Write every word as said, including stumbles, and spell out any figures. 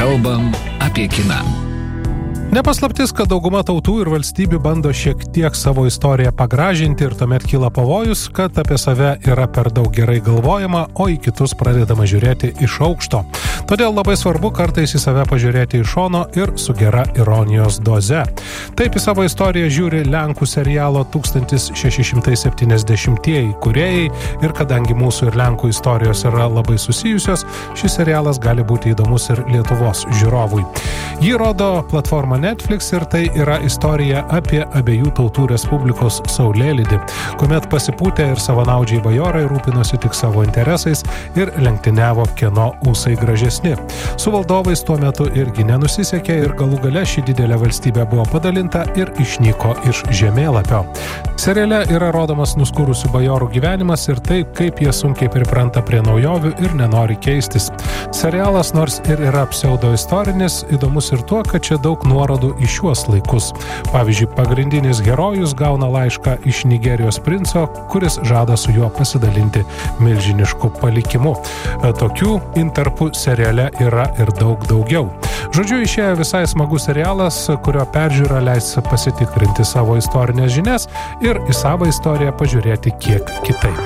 Kalbam apie kiną. Nepaslaptis, kad dauguma tautų ir valstybių bando šiek tiek savo istoriją pagražinti ir tuomet kyla pavojus, kad apie save yra per daug gerai galvojama, o į kitus pradedama žiūrėti iš aukšto. Todėl labai svarbu kartais į save pažiūrėti iš šono ir su gera ironijos doze. Taip į savo istoriją žiūri Lenkų serialo tūkstantis šeši šimtai septyniasdešimtieji kūrėjai ir kadangi mūsų ir Lenkų istorijos yra labai susijusios, šis serialas gali būti įdomus ir Lietuvos žiūrovui. Jį rodo platforma Netflix ir tai yra istorija apie abiejų tautų respublikos saulėlydį, kuomet pasipūtę ir savanaudžiai bajorai rūpinosi tik savo interesais ir lenktyniavo, kieno ūsai gražesni. Su valdovais tuo metu irgi nenusisekė ir galų gale ši didelė valstybė buvo padalinta ir išnyko iš žemėlapio. Seriale yra rodomas nuskurusių bajorų gyvenimas ir tai, kaip jie sunkiai pripranta prie naujovių ir nenori keistis. Serialas nors ir yra pseudoistorinis, įdomus ir tuo, kad čia daug nuorodų į šiuos laikus. Pavyzdžiui, pagrindinis herojus gauna laišką iš Nigerijos princo, kuris žada su juo pasidalinti milžinišku palikimu. Tokių intarpų seriale yra ir daug daugiau. Žodžiu, išėjo visai smagus serialas, kurio peržiūra leis pasitikrinti savo istorinės žinias ir į savo istoriją pažiūrėti kiek kitaip.